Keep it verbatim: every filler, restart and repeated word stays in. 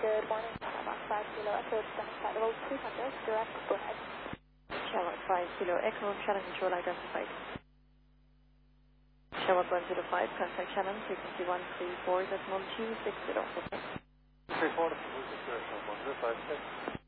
Good morning, Charlotte five Kilo Echo, descending flight level two hundred, direct, go ahead. Charlotte five Kilo Echo, channel control identified. Charlotte one zero five, contact channel frequency one three four decimal two six zero. three four, this is one zero five six.